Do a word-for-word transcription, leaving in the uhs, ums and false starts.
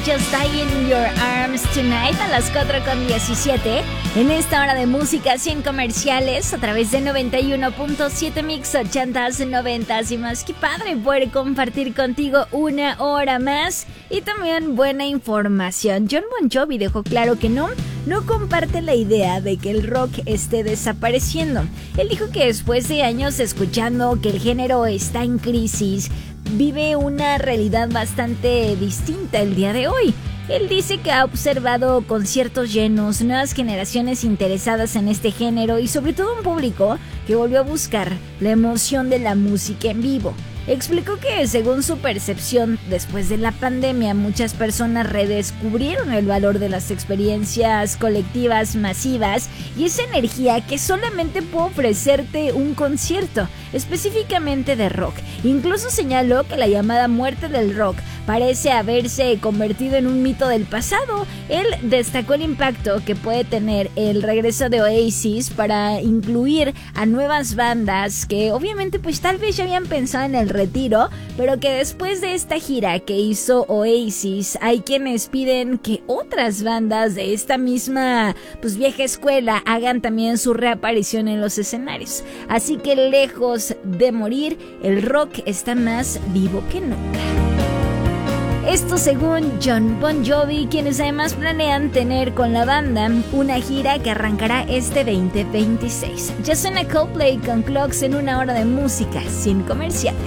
Just Die in Your Arms Tonight a las cuatro con diecisiete. En esta hora de música sin comerciales a través de noventa y uno punto siete Mix ochentas, noventas y más. Qué padre poder compartir contigo una hora más y también buena información. Jon Bon Jovi dejó claro que no, no comparte la idea de que el rock esté desapareciendo. Él dijo que después de años escuchando que el género está en crisis, vive una realidad bastante distinta el día de hoy. Él dice que ha observado conciertos llenos, nuevas generaciones interesadas en este género y sobre todo un público que volvió a buscar la emoción de la música en vivo. Explicó que según su percepción, después de la pandemia, muchas personas redescubrieron el valor de las experiencias colectivas masivas y esa energía que solamente puede ofrecerte un concierto, específicamente de rock. Incluso señaló que la llamada muerte del rock parece haberse convertido en un mito del pasado. Él destacó el impacto que puede tener el regreso de Oasis para incluir a nuevas bandas que obviamente pues tal vez ya habían pensado en el retiro, pero que después de esta gira que hizo Oasis hay quienes piden que otras bandas de esta misma pues vieja escuela hagan también su reaparición en los escenarios. Así que lejos de morir, el rock está más vivo que nunca. Esto según Jon Bon Jovi, quienes además planean tener con la banda una gira que arrancará este veinte veintiséis. Ya suena Coldplay con Clocks en una hora de música sin comerciales.